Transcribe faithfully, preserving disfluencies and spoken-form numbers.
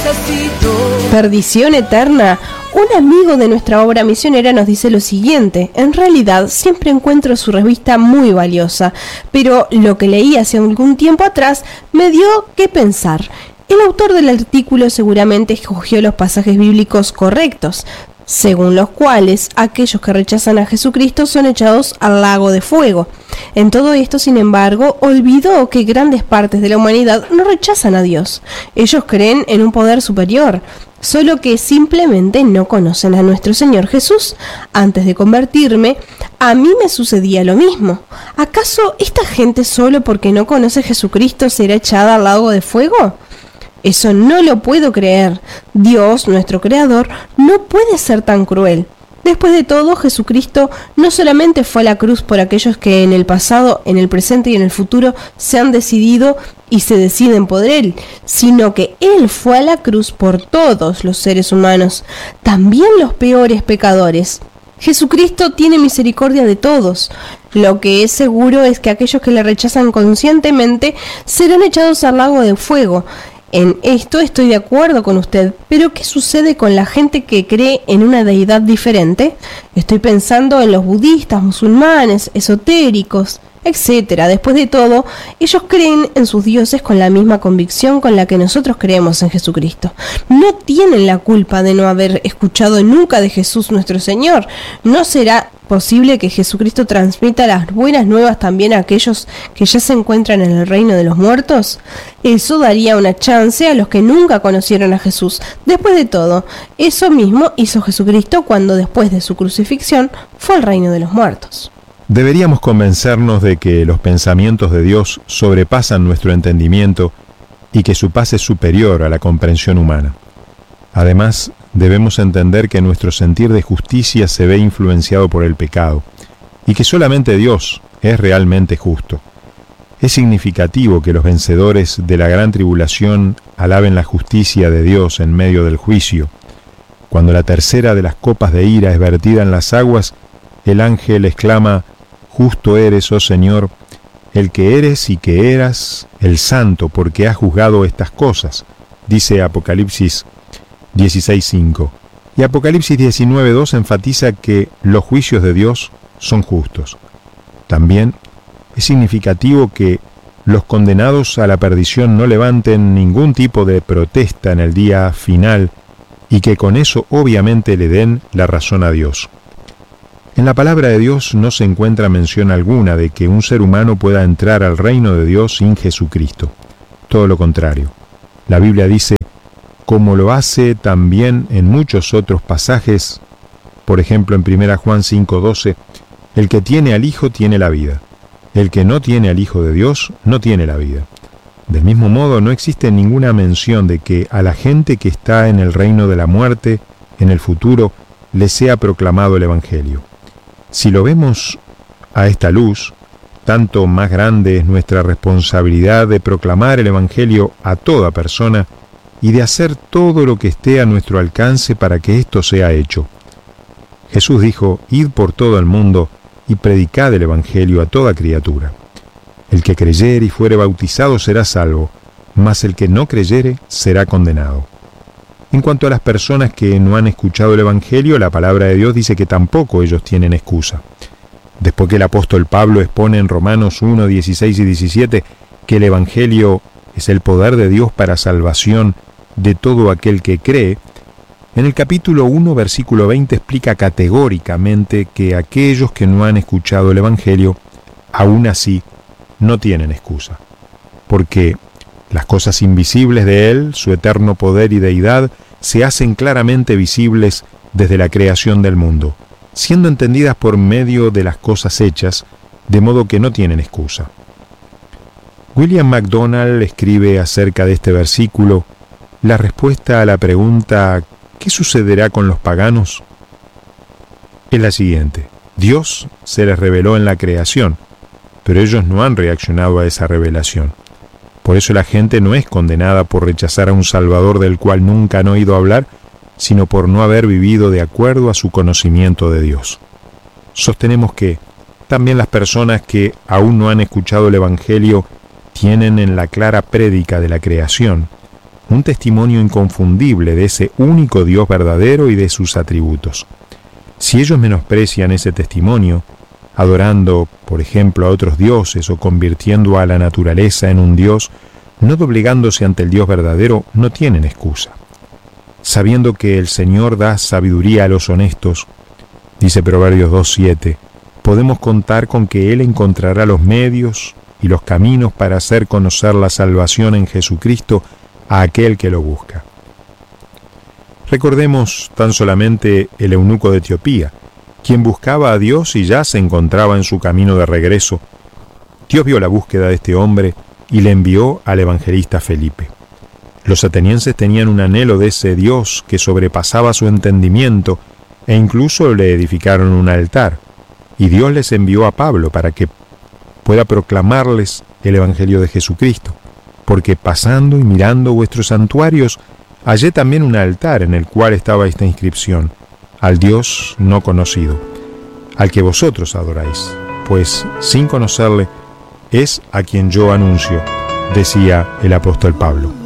Perdición eterna. Un amigo de nuestra obra misionera nos dice lo siguiente: en realidad siempre encuentro su revista muy valiosa, pero lo que leí hace algún tiempo atrás me dio que pensar. El autor del artículo seguramente escogió los pasajes bíblicos correctos, según los cuales aquellos que rechazan a Jesucristo son echados al lago de fuego. En todo esto, sin embargo, olvidó que grandes partes de la humanidad no rechazan a Dios. Ellos creen en un poder superior, solo que simplemente no conocen a nuestro Señor Jesús. Antes de convertirme, a mí me sucedía lo mismo. ¿Acaso esta gente solo porque no conoce a Jesucristo será echada al lago de fuego? Eso no lo puedo creer. Dios, nuestro Creador, no puede ser tan cruel. Después de todo, Jesucristo no solamente fue a la cruz por aquellos que en el pasado, en el presente y en el futuro se han decidido y se deciden por Él, sino que Él fue a la cruz por todos los seres humanos, también los peores pecadores. Jesucristo tiene misericordia de todos. Lo que es seguro es que aquellos que le rechazan conscientemente serán echados al lago de fuego. En esto estoy de acuerdo con usted, pero ¿qué sucede con la gente que cree en una deidad diferente? Estoy pensando en los budistas, musulmanes, esotéricos, etcétera. Después de todo, ellos creen en sus dioses con la misma convicción con la que nosotros creemos en Jesucristo. No tienen la culpa de no haber escuchado nunca de Jesús nuestro Señor. ¿No será posible que Jesucristo transmita las buenas nuevas también a aquellos que ya se encuentran en el reino de los muertos? Eso daría una chance a los que nunca conocieron a Jesús. Después de todo, eso mismo hizo Jesucristo cuando después de su crucifixión fue al reino de los muertos. Deberíamos convencernos de que los pensamientos de Dios sobrepasan nuestro entendimiento y que su paz es superior a la comprensión humana. Además, debemos entender que nuestro sentir de justicia se ve influenciado por el pecado y que solamente Dios es realmente justo. Es significativo que los vencedores de la gran tribulación alaben la justicia de Dios en medio del juicio. Cuando la tercera de las copas de ira es vertida en las aguas, el ángel exclama: «Justo eres, oh Señor, el que eres y que eras, el santo, porque has juzgado estas cosas», dice Apocalipsis dieciséis cinco. Y Apocalipsis diecinueve dos enfatiza que los juicios de Dios son justos. También es significativo que los condenados a la perdición no levanten ningún tipo de protesta en el día final y que con eso obviamente le den la razón a Dios. En la palabra de Dios no se encuentra mención alguna de que un ser humano pueda entrar al reino de Dios sin Jesucristo. Todo lo contrario. La Biblia dice, como lo hace también en muchos otros pasajes, por ejemplo en primera Juan cinco doce, el que tiene al Hijo tiene la vida. El que no tiene al Hijo de Dios no tiene la vida. Del mismo modo, no existe ninguna mención de que a la gente que está en el reino de la muerte, en el futuro, le sea proclamado el Evangelio. Si lo vemos a esta luz, tanto más grande es nuestra responsabilidad de proclamar el Evangelio a toda persona y de hacer todo lo que esté a nuestro alcance para que esto sea hecho. Jesús dijo, «Id por todo el mundo y predicad el Evangelio a toda criatura. El que creyere y fuere bautizado será salvo, mas el que no creyere será condenado». En cuanto a las personas que no han escuchado el Evangelio, la palabra de Dios dice que tampoco ellos tienen excusa. Después que el apóstol Pablo expone en Romanos uno, dieciséis y diecisiete que el Evangelio es el poder de Dios para salvación de todo aquel que cree, en el capítulo uno, versículo veinte, explica categóricamente que aquellos que no han escuchado el Evangelio, aún así, no tienen excusa. Porque las cosas invisibles de Él, su eterno poder y deidad, se hacen claramente visibles desde la creación del mundo, siendo entendidas por medio de las cosas hechas, de modo que no tienen excusa. William MacDonald escribe acerca de este versículo la respuesta a la pregunta ¿qué sucederá con los paganos? Es la siguiente: Dios se les reveló en la creación, pero ellos no han reaccionado a esa revelación. Por eso la gente no es condenada por rechazar a un Salvador del cual nunca han oído hablar, sino por no haber vivido de acuerdo a su conocimiento de Dios. Sostenemos que también las personas que aún no han escuchado el Evangelio tienen en la clara prédica de la creación un testimonio inconfundible de ese único Dios verdadero y de sus atributos. Si ellos menosprecian ese testimonio, adorando, por ejemplo, a otros dioses o convirtiendo a la naturaleza en un dios, no doblegándose ante el Dios verdadero, no tienen excusa. Sabiendo que el Señor da sabiduría a los honestos, dice Proverbios dos siete, podemos contar con que Él encontrará los medios y los caminos para hacer conocer la salvación en Jesucristo a aquel que lo busca. Recordemos tan solamente el eunuco de Etiopía, quien buscaba a Dios y ya se encontraba en su camino de regreso. Dios vio la búsqueda de este hombre y le envió al evangelista Felipe. Los atenienses tenían un anhelo de ese Dios que sobrepasaba su entendimiento e incluso le edificaron un altar, y Dios les envió a Pablo para que pueda proclamarles el evangelio de Jesucristo, porque pasando y mirando vuestros santuarios, hallé también un altar en el cual estaba esta inscripción: al Dios no conocido, al que vosotros adoráis, pues sin conocerle es a quien yo anuncio, decía el apóstol Pablo.